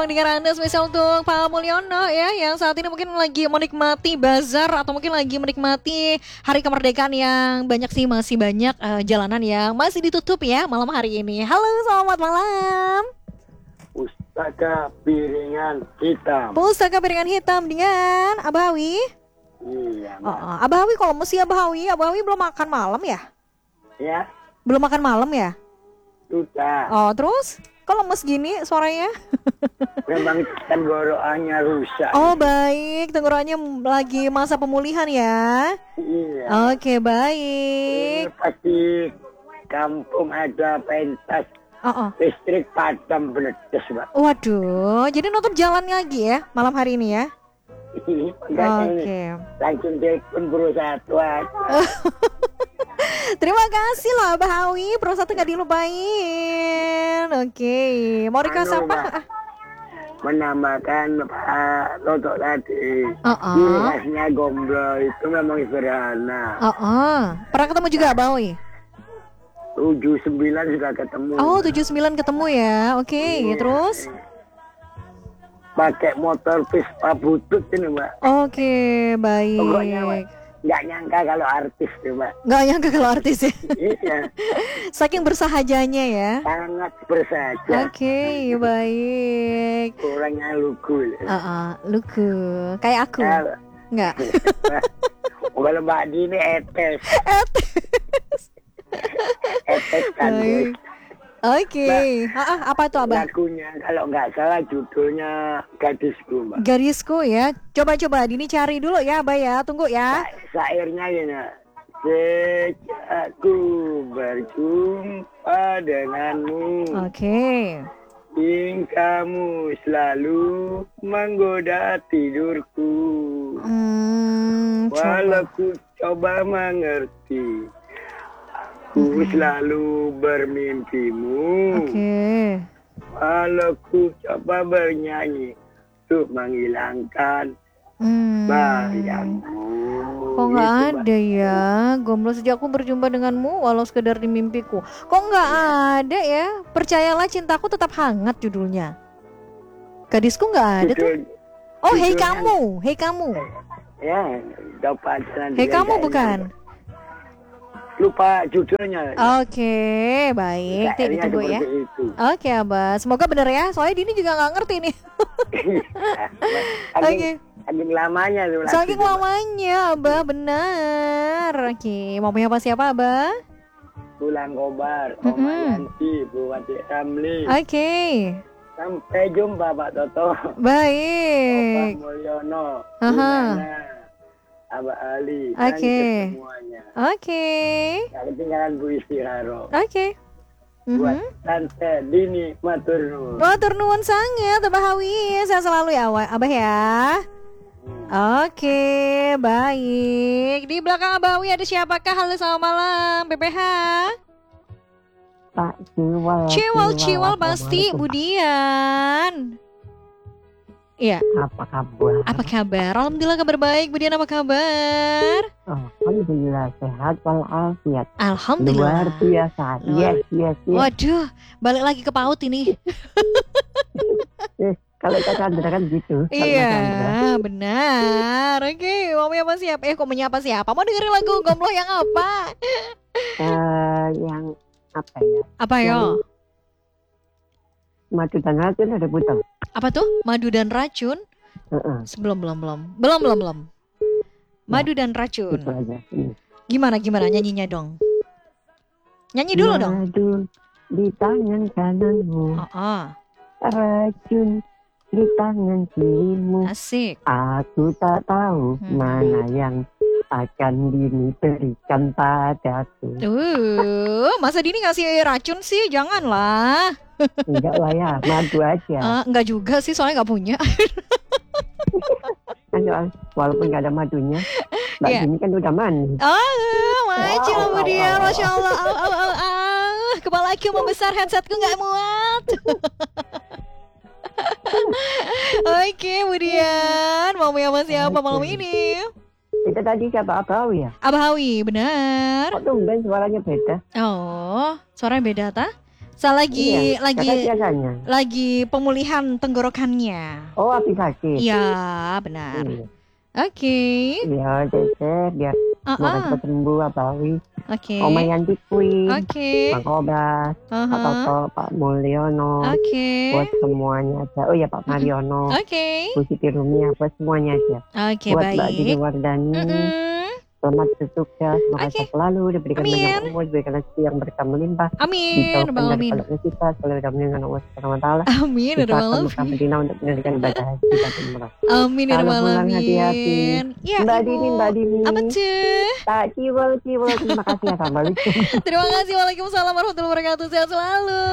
Dengan Anda spesial untuk Pak Mulyono ya, yang saat ini mungkin lagi menikmati bazar atau mungkin lagi menikmati hari kemerdekaan yang banyak sih, masih banyak jalanan yang masih ditutup ya malam hari ini. Halo, selamat malam. Pustaka Piringan Hitam. Pustaka Piringan Hitam dengan Abah Hawi. Iya. Abah Hawi, kalau mesti Abah Hawi belum makan malam ya? Ya. Belum makan malam ya? Sudah. Oh, terus? Kok lemes gini suaranya? Memang tenggorokannya rusak. Oh baik, tenggorokannya lagi masa pemulihan ya. Iya. Oke, baik. Ini pasti kampung ada pentas. Listrik padam meletus, Mbak. Waduh, jadi nutup jalan lagi ya malam hari ini ya? Oke. Langsung telepon berusaha tuan. Terima kasih loh Abah Hawi, Pro 1 gak dilupain. Oke, mau request apa? Menamakan Pak Toto tadi. Ciri khasnya Gomblo itu memang sederhana. Pernah ketemu juga Abah Hawi? 79 sudah ketemu. Oh, 79 ketemu ya. Oke, terus? Pakai motor Vespa butut ini, Mbak. Oke, baik. Pokoknya, Mbak, nggak nyangka kalau artis tuh, Mbak. Nggak nyangka kalau artis ya. Iya. Saking bersahajanya ya. Sangat bersahaja. Oke, baik. Orangnya lugu. Lugu. Kayak aku. Nggak. Kalau Mbak Dini etes. Etes kan. Oke. Apa itu Abah? Lagunya kalau nggak salah judulnya Gadisku, Mbak. Gadisku ya. Coba Dini cari dulu ya Abah ya. Tunggu ya. Syairnya ini. Sejak ku berjumpa denganmu. Oke. Tingkahmu selalu menggoda tidurku. Walau ku coba mengerti, ku selalu bermimpimu. Walau ku coba bernyanyi untuk menghilangkan bayangmu. Kok nggak ada ya? Gomblo sejak aku berjumpa denganmu walau sekedar di mimpiku. Kok nggak ada ya? Percayalah cintaku tetap hangat judulnya. Gadisku nggak ada tuh. Oh, Hei Kamu. Hei Kamu. Ya, dapat nanti. Hei Kamu bukan? Lupa judulnya. Oke, baik. Ditunggu ya. Oke, Abah. Semoga benar ya. Soalnya Dini juga nggak ngerti nih. Oke. Saking lamanya tuh. Saking lamanya, Abah, benar. Oke, mau punya apa siapa, Abah? Pulang Kobar, Om Yanti, Bu Wati Ramli. Oke. Sampai jumpa Pak Toto. Baik. Pak Mulyono. Abah Ali. Oke. Semuanya. Oke. Gak ketinggalan Bu Istiharo. Oke. Buat Tante Dini matur nuwun. Matur nuwun sangat Abah Hawi. Saya selalu ya Abah ya. Oke, baik. Di belakang Abah Hawi ada siapakah? Halo, selamat malam PPH. Pak Ciwal pasti Budian. Iya. Apa kabar? Alhamdulillah kabar baik. Budian apa kabar? Alhamdulillah sehat walafiat. Alhamdulillah. Luar biasa. Yes. Waduh, balik lagi ke PAUD ini. Kalau Kak Sandra kan gitu. Iya, benar. Oke, mau menyapa siapa? Kok menyapa siapa? Mau dengerin lagu Gomblo yang apa? Yang apa ya? Apa yo? Madu dan racun ada putar. Apa tuh? Madu dan racun? Belum. Madu dan racun. Itu aja. Gimana nyanyinya dong? Nyanyi dulu dong. Madu di tangan kananmu. Racun di tangan kirimu. Asik. Aku tak tahu mana yang akan Dini berikan padaku. Masa Dini ngasih racun sih? Janganlah. Enggak lah ya, madu aja. Enggak juga sih, soalnya nggak punya. Walaupun nggak ada madunya, Mbak Dini kan udah mandi. Maju dia, Masya Allah. Kepala aku membesar, headsetku nggak muat. Oke, Budian, mau sama siapa malam ini? Itu tadi siapa Abah Hawi ya? Abah Hawi, benar. Kok tumben suaranya beda? Oh, suaranya beda ta? Saya Iya, lagi pemulihan tenggorokannya. Oh, habis sakit. Iya, benar. Iya. Oke. Iya, Cece, biar semoga cepat sembuh, Abawi. Oke. Oma Yanti Queen, Oke. Bang Kobas, Pak Toto, Pak Mulyono, Oke. buat semuanya aja. Oh ya, Pak Mariono, Oke. Bu Siti Rumia, buat semuanya aja. Oke, Buat Mbak Dini baik. Wardani, selamat bersukses, semoga sehat selalu, diberikan banyak umur, diberikan rezeki yang berkah melimpah, Amin. dijauhkan dari kalau kita, selalu dengan Allah Subhanahu Wa Taala. Amin. Disahkan Mekah Madinah untuk menunaikan ibadah haji dan umrah. Amin. Kalau pulang hati-hati. Ya, Mbak Ibu. Dini. Apa tuh? Tak ciwal, terima kasih ya, Assalamualaikum. Terima kasih. Waalaikumsalam warahmatullahi wabarakatuh. Sehat selalu.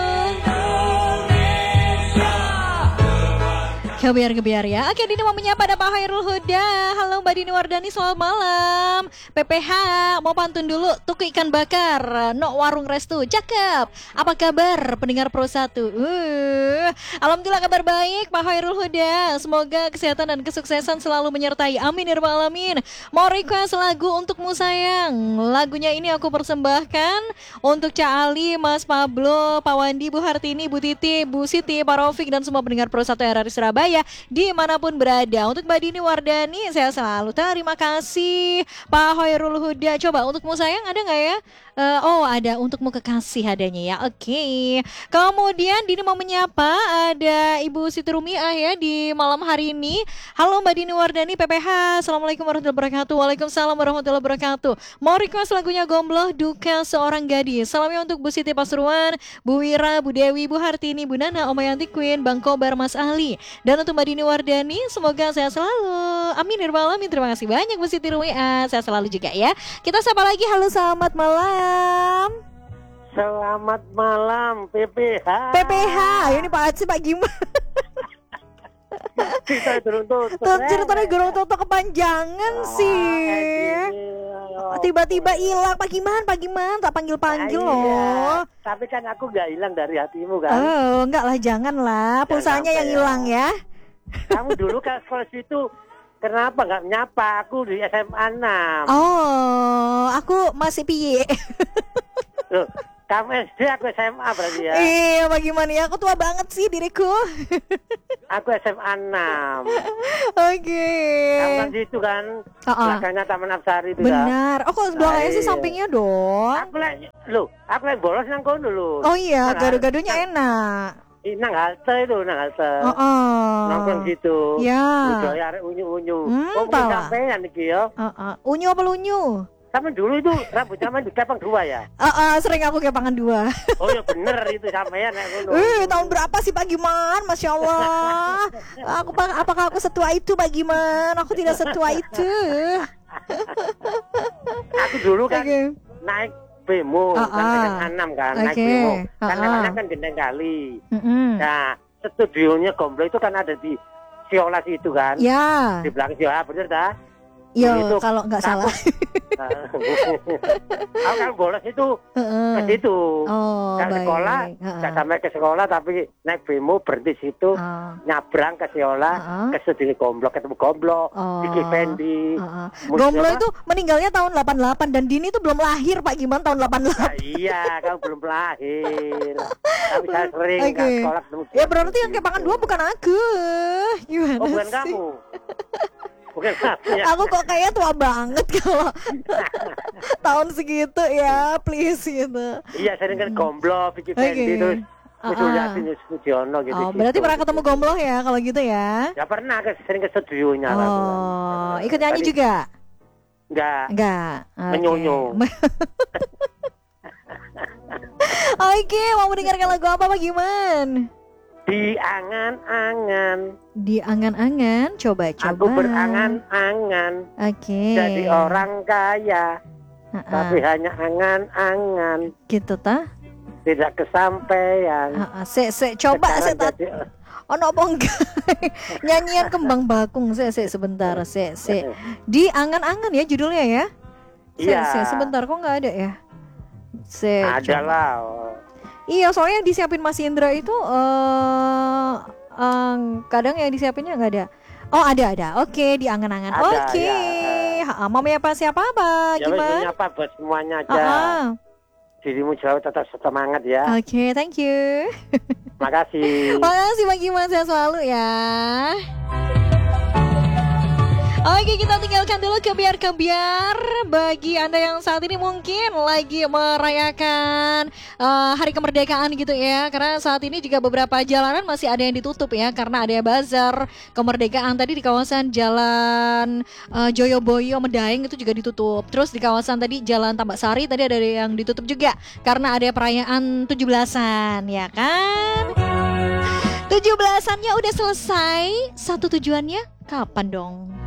Kebiar ya. Oke, Dini mau menyapa ada Pak Hairul Huda. Halo Mbak Dini Wardani, selamat malam. PPH mau pantun dulu. Tuku ikan bakar, no warung restu. Cakep. Apa kabar pendengar Pro 1? Alhamdulillah kabar baik Pak Hairul Huda. Semoga kesehatan dan kesuksesan selalu menyertai. Amin ya rabbal alamin. Mau request lagu untukmu sayang. Lagunya ini aku persembahkan untuk Cak Ali, Mas Pablo, Pak Wandi, Bu Hartini, Bu Titi, Bu Siti, Pak Raufik dan semua pendengar Pro 1 RRI Surabaya dimanapun berada. Untuk Mbak Dini Wardani saya selalu terima kasih. Pak Hairul Huda, coba untukmu sayang ada nggak ya? Oh ada, untukmu kekasih adanya ya. Oke. Kemudian Dini mau menyapa ada Ibu Siti Rumiah ya di malam hari ini. Halo Mbak Dini Wardani PPH. Assalamualaikum warahmatullahi wabarakatuh. Waalaikumsalam warahmatullahi wabarakatuh. Mau request lagunya Gombloh Duka Seorang Gadis. Salamnya untuk Bu Siti Pasuruan, Bu Wira, Bu Dewi, Bu Hartini, Bu Nana, Oma Yanti Queen, Bang Kobar, Mas Ahli. Dan untuk Mbak Dini Wardani, semoga sehat selalu. Amin ya rabbal alamin. Terima kasih banyak Bu Siti Rumiah. Sehat selalu juga ya. Kita sapa lagi. Halo, selamat malam. Selamat malam PPH. PPH, ini Pak Aci, Pak gimana? Kita tutup. Ceritanya gurung tutup kepanjangan sih. Tiba-tiba hilang. Pak Giman, tak panggil-panggil loh. Tapi kan aku gak hilang dari hatimu kan. Oh, enggak lah, janganlah. Pulsanya yang hilang ya. Kamu dulu kan sekolah situ kenapa gak nyapa aku di SMA 6? Oh, aku masih piye. Loh, kamu SD, aku SMA berarti ya. Iya, bagaimana ya? Aku tua banget sih diriku. Aku SMA 6. Oke. Kamu kan situ kan, belakangnya Taman Apsari itu. Benar. Oh, kok belakangnya sih sampingnya dong. Aku lagi bolos nang kono lho. Oh iya, gado-gadonya enak. Nang halte. Nongkrong gitu. Ya. Budaya arek unyu-unyu. Oh, sampean iki ya. Unyu apa lunyu? Sama dulu itu rambut zaman di kepang 2 ya? Sering aku kepangan 2. Oh ya bener itu sampean nek ngono. Tahun berapa sih Pak Giman? Masya Allah. Apakah aku setua itu Pak Giman? Aku tidak setua itu. Aku dulu kan naik bemo kan 6 kan, naik bemo. Kan kan gendeng kali. Nah, studionya Gombloh itu kan ada di Siola itu kan. Ya. Di belakang Siola, bener dah? Iya, kalau nggak salah. Aku kan bolos itu ke situ. Ke sekolah, nggak sampai ke sekolah tapi naik bemo berhenti situ, nyabrang ke Siola, ke studio Gombloh, ketemu Gombloh, Vicky Fendi. Gombloh itu meninggalnya tahun 88 dan Dini itu belum lahir Pak Giman tahun 88. Nah, iya, kamu belum lahir. Tapi saya sering ke sekolah ketemu. Ya berarti yang kepangan 2 bukan aku. Gimana bukan sih? Kamu. Bukan ya. Aku kok kayaknya tua banget kalau tahun segitu ya, please gitu. Iya, sering kan Gombloh, Vicky Fendi terus Yasin Sudiono gitu. Oh, berarti pernah ketemu Gombloh ya kalau gitu ya? Ya pernah, sering ke studionya. Oh, ikut nyanyi juga? Enggak. Menyonyo. Oke, mau mendengarkan lagu apa Pak Giman? Di angan-angan. Di angan-angan, coba. Aku berangan-angan. Oke. Jadi orang kaya. Tapi hanya angan-angan. Gitu tah? Tidak kesampaian. Coba ono apa enggak? Nyanyian Kembang Bakung. Sebentar. Di angan-angan ya judulnya ya? Iya. Sebentar, kok enggak ada ya? Ada lah. Iya, soalnya yang disiapin Mas Indra itu kadang yang disiapinnya nggak ada. Oh ada. Oke, di angan-angan. Oke. Ya. Mau menyapa siapa Pak? Ya, gimana? Menyapa buat semuanya aja. dirimu jauh, tetap semangat ya. Oke, thank you. Makasih. Makasih Bang Iman, sehat selalu ya. Oke, kita tinggalkan dulu kebiar-kebiar bagi Anda yang saat ini mungkin lagi merayakan hari kemerdekaan gitu ya. Karena saat ini juga beberapa jalanan masih ada yang ditutup ya, karena ada bazar kemerdekaan tadi di kawasan Jalan Joyoboyo Medaeng itu juga ditutup. Terus di kawasan tadi Jalan Tambak Sari tadi ada yang ditutup juga karena ada perayaan 17-an ya kan. 17-annya udah selesai, satu tujuannya kapan dong?